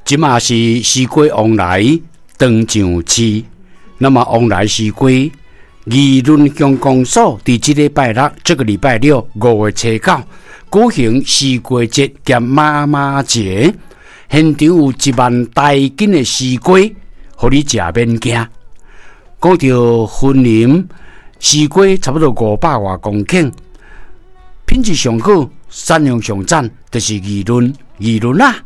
即嘛是西瓜往来登上市，那么往来西瓜议论乡公所伫这个礼拜六，这个礼拜六5月初9举行西瓜节兼妈妈节，现场有1万大斤的西瓜，互你食免惊。讲到分林西瓜差不多500多公顷，品质上好，产量上赞，就是议论啦。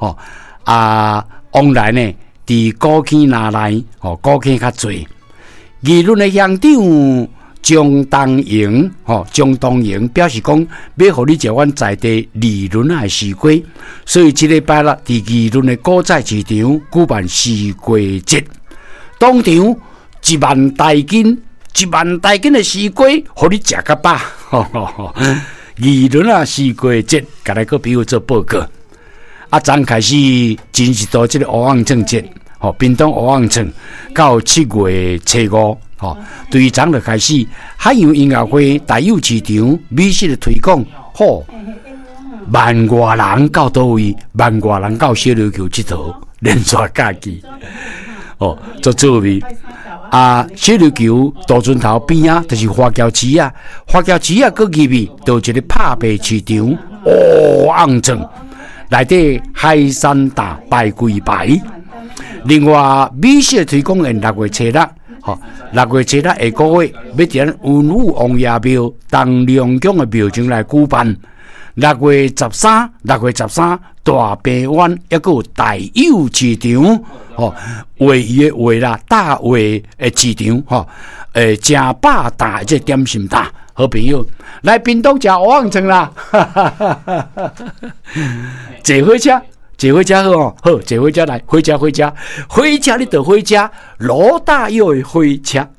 往来呢，伫古坑那内，古坑较侪。议论的乡长江东营表示讲，要互你食阮在地议论的西瓜，所以这礼拜六伫议论的果菜市场举办西瓜节，当场1万大斤的西瓜，互你食个饱。议论啊西瓜节，甲咱个朋友做报告。昨开始真是到这个乌昂镇节，屏东乌昂镇到7月初5，对于昨就开始海洋音乐会大有市场美食的推广，万外人到倒位，万外人到小琉球佚佗，连续假期，做趣味。小琉球大船头边啊，就是花桥市啊，花桥市啊，搁入面到一个拍卖市场，乌昂镇。内底海产大摆几排，另外美食推广在6月初6，6月初6下个月要伫咱文武王爷庙东良宫的庙前来举办。6月13大平湾一个大有市场，画伊的画啦，大画的市场，真饱大这点心大。好朋友来屏东吃乌昂村啦！坐火车好，坐火车来，回家，你就回家，罗大佑的火车。